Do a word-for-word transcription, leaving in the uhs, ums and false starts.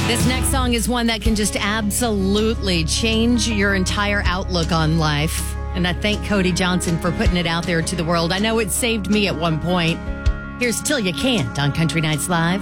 This next song is one that can just absolutely change your entire outlook on life. And I thank Cody Johnson for putting it out there to the world. I know it saved me at one point. Here's Till You Can't on Country Nights Live.